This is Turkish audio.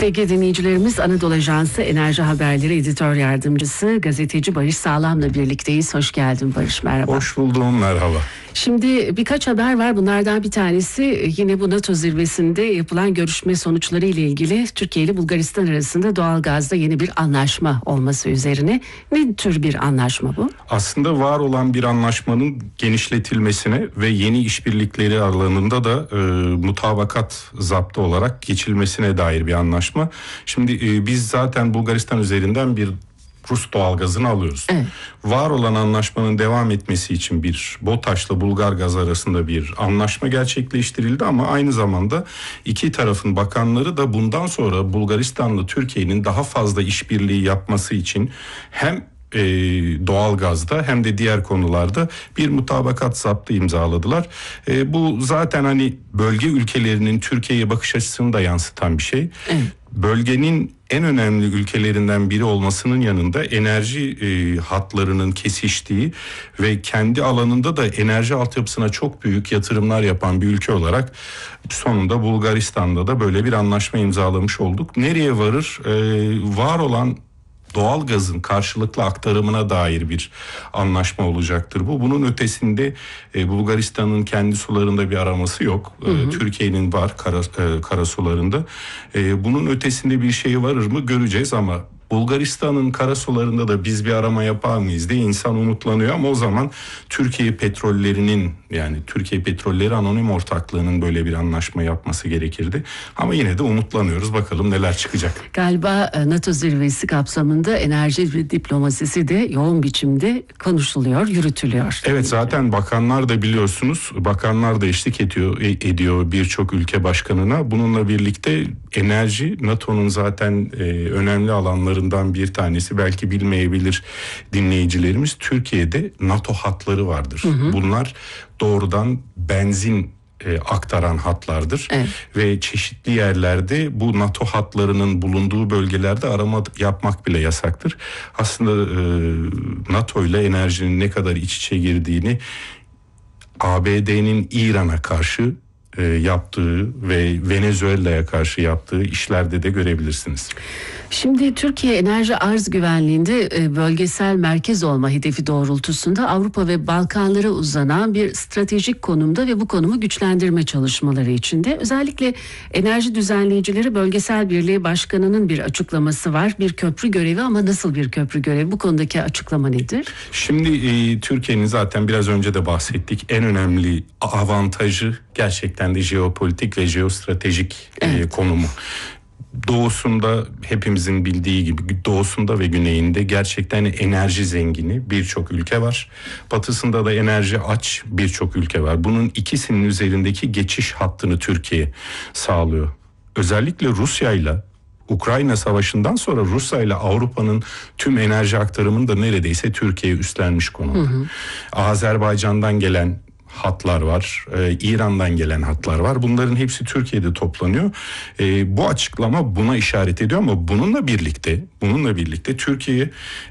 Sevgili dinleyicilerimiz, Anadolu Ajansı Enerji Haberleri Editör Yardımcısı gazeteci Barış Sağlam'la birlikteyiz. Hoş geldin Barış, merhaba. Hoş buldum, merhaba. Şimdi birkaç haber var. Bunlardan bir tanesi yine bu NATO zirvesinde yapılan görüşme sonuçları ile ilgili Türkiye ile Bulgaristan arasında doğalgazda yeni bir anlaşma olması üzerine. Ne tür bir anlaşma bu? Aslında var olan bir anlaşmanın genişletilmesine ve yeni işbirlikleri alanında da mutabakat zaptı olarak geçilmesine dair bir anlaşma. Şimdi biz zaten Bulgaristan üzerinden bir Rus doğalgazını alıyoruz. Evet. Var olan anlaşmanın devam etmesi için bir BOTAŞ'la Bulgargaz arasında bir anlaşma gerçekleştirildi ama aynı zamanda iki tarafın bakanları da bundan sonra Bulgaristan'la Türkiye'nin daha fazla işbirliği yapması için hem doğalgazda hem de diğer konularda bir mutabakat zaptı imzaladılar. Bu zaten hani bölge ülkelerinin Türkiye'ye bakış açısını da yansıtan bir şey. Evet. Bölgenin en önemli ülkelerinden biri olmasının yanında enerji hatlarının kesiştiği ve kendi alanında da enerji altyapısına çok büyük yatırımlar yapan bir ülke olarak sonunda Bulgaristan'da da böyle bir anlaşma imzalamış olduk. Nereye varır? Var olan doğalgazın karşılıklı aktarımına dair bir anlaşma olacaktır bu. Bunun ötesinde Bulgaristan'ın kendi sularında bir araması yok. Türkiye'nin var karasularında. Bunun ötesinde bir şey varır mı göreceğiz ama Bulgaristan'ın karasularında da biz bir arama yapar mıyız diye insan umutlanıyor ama o zaman Türkiye Petrollerinin, yani Türkiye Petrolleri Anonim Ortaklığı'nın böyle bir anlaşma yapması gerekirdi. Ama yine de umutlanıyoruz, bakalım neler çıkacak. Galiba NATO zirvesi kapsamında enerji ve diplomasisi de yoğun biçimde konuşuluyor, yürütülüyor. Evet, zaten bakanlar da biliyorsunuz, bakanlar da eşlik ediyor birçok ülke başkanına. Bununla birlikte enerji NATO'nun zaten önemli alanlarından bir tanesi, belki bilmeyebilir dinleyicilerimiz. Türkiye'de NATO hatları vardır. Bunlar doğrudan benzin aktaran hatlardır. Evet. Ve çeşitli yerlerde bu NATO hatlarının bulunduğu bölgelerde arama yapmak bile yasaktır. Aslında NATO ile enerjinin ne kadar iç içe girdiğini ABD'nin İran'a karşı yaptığı ve Venezuela'ya karşı yaptığı işlerde de görebilirsiniz. Şimdi Türkiye enerji arz güvenliğinde bölgesel merkez olma hedefi doğrultusunda Avrupa ve Balkanlara uzanan bir stratejik konumda ve bu konumu güçlendirme çalışmaları içinde. Özellikle Enerji Düzenleyicileri Bölgesel Birliği Başkanı'nın bir açıklaması var. Bir köprü görevi, ama nasıl bir köprü görevi? Bu konudaki açıklama nedir? Şimdi Türkiye'nin zaten biraz önce de bahsettik, en önemli avantajı gerçekten de jeopolitik ve jeostratejik konumu. Doğusunda, hepimizin bildiği gibi doğusunda ve güneyinde gerçekten enerji zengini birçok ülke var. Batısında da enerji aç birçok ülke var. Bunun ikisinin üzerindeki geçiş hattını Türkiye sağlıyor. Özellikle Rusya'yla Ukrayna Savaşı'ndan sonra Rusya ile Avrupa'nın tüm enerji aktarımını da neredeyse Türkiye üstlenmiş konumda. Azerbaycan'dan gelen hatlar var, İran'dan gelen hatlar var. Bunların hepsi Türkiye'de toplanıyor. Bu açıklama buna işaret ediyor ama bununla birlikte Türkiye